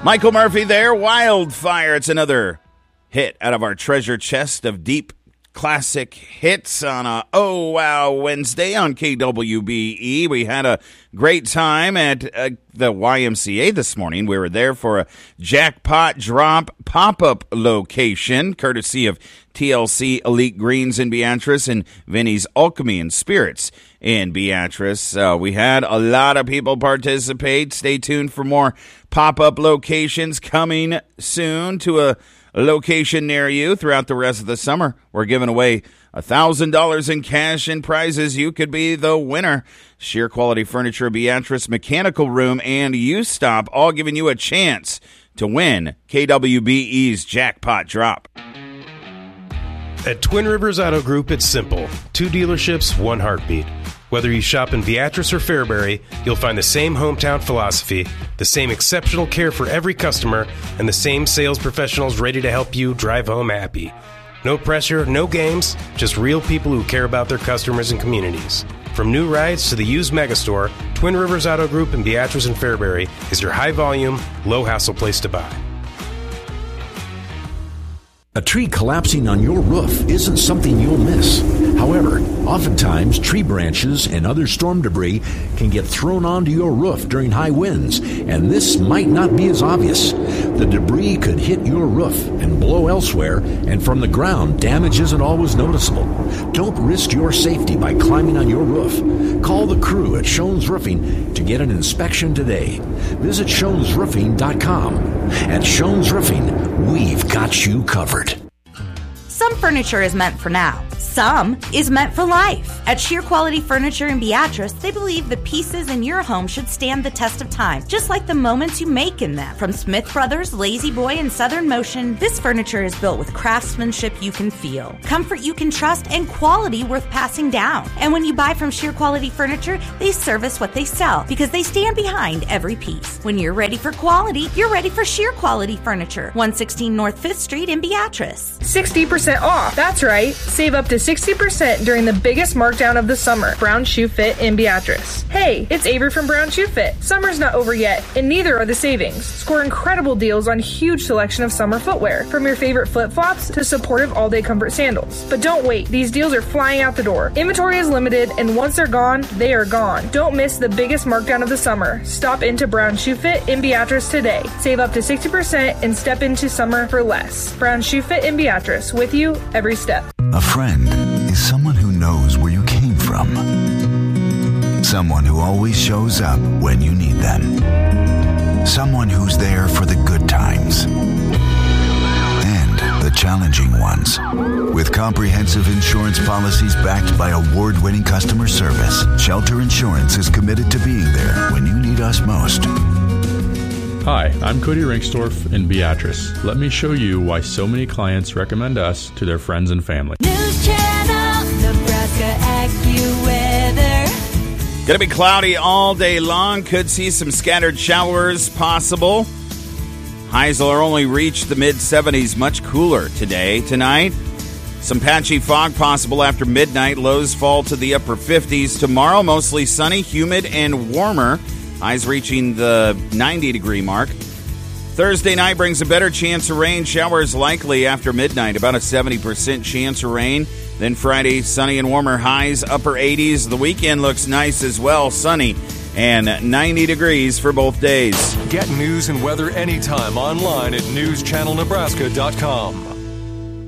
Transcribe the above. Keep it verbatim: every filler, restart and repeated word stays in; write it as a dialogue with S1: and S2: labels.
S1: Michael Murphy there, Wildfire. It's another hit out of our treasure chest of deep classic hits on a Oh Wow Wednesday on K W B E. We had a great time at uh, the Y M C A this morning. We were there for a jackpot drop pop-up location, courtesy of T L C Elite Greens in Beatrice and Vinny's Alchemy and Spirits in Beatrice. Uh, we had a lot of people participate. Stay tuned for more pop-up locations coming soon to a location near you throughout the rest of the summer. We're giving away one thousand dollars in cash and prizes. You could be the winner. Sheer Quality Furniture, Beatrice Mechanical Room, and U-Stop all giving you a chance to win K W B E's Jackpot Drop.
S2: At Twin Rivers Auto Group, it's simple. Two dealerships, one heartbeat. Whether you shop in Beatrice or Fairbury, you'll find the same hometown philosophy, the same exceptional care for every customer, and the same sales professionals ready to help you drive home happy. No pressure, no games, just real people who care about their customers and communities. From new rides to the used megastore, Twin Rivers Auto Group in Beatrice and Fairbury is your high-volume, low-hassle place to buy.
S3: A tree collapsing on your roof isn't something you'll miss. However, oftentimes tree branches and other storm debris can get thrown onto your roof during high winds, and this might not be as obvious. The debris could hit your roof and blow elsewhere, and from the ground, damage isn't always noticeable. Don't risk your safety by climbing on your roof. Call the crew at Schoen's Roofing to get an inspection today. Visit Schoens Roofing dot com. At Schoen's Roofing, we've got you covered.
S4: Some furniture is meant for now. Some is meant for life. At Sheer Quality Furniture in Beatrice, they believe the pieces in your home should stand the test of time, just like the moments you make in them. From Smith Brothers, Lazy Boy, and Southern Motion, this furniture is built with craftsmanship you can feel, comfort you can trust, and quality worth passing down. And when you buy from Sheer Quality Furniture, they service what they sell because they stand behind every piece. When you're ready for quality, you're ready for Sheer Quality Furniture, one sixteen North fifth Street in Beatrice.
S5: sixty percent off. That's right. Save up to sixty percent during the biggest markdown of the summer. Brown Shoe Fit in Beatrice. Hey, it's Avery from Brown Shoe Fit. Summer's not over yet, and neither are the savings. Score incredible deals on huge selection of summer footwear, from your favorite flip-flops to supportive all-day comfort sandals. But don't wait. These deals are flying out the door. Inventory is limited, and once they're gone, they are gone. Don't miss the biggest markdown of the summer. Stop into Brown Shoe Fit in Beatrice today. Save up to sixty percent and step into summer for less. Brown Shoe Fit in Beatrice, with you every step.
S6: A friend is someone who knows where you came from. Someone who always shows up when you need them. Someone who's there for the good times and the challenging ones. With comprehensive insurance policies backed by award-winning customer service, Shelter Insurance is committed to being there when you need us most.
S7: Hi, I'm Cody Rinksdorf in Beatrice. Let me show you why so many clients recommend us to their friends and family.
S8: News Channel, Nebraska AccuWeather.
S1: Gonna be cloudy all day long. Could see some scattered showers possible. Highs will only reach the mid seventies, much cooler today. Tonight, some patchy fog possible after midnight. Lows fall to the upper fifties. Tomorrow, mostly sunny, humid, and warmer. Highs reaching the ninety degree mark. Thursday night brings a better chance of rain. Showers likely after midnight, about a seventy percent chance of rain. Then Friday, sunny and warmer, highs upper eighties. The weekend looks nice as well, sunny and ninety degrees for both days.
S9: Get news and weather anytime online at news channel nebraska dot com.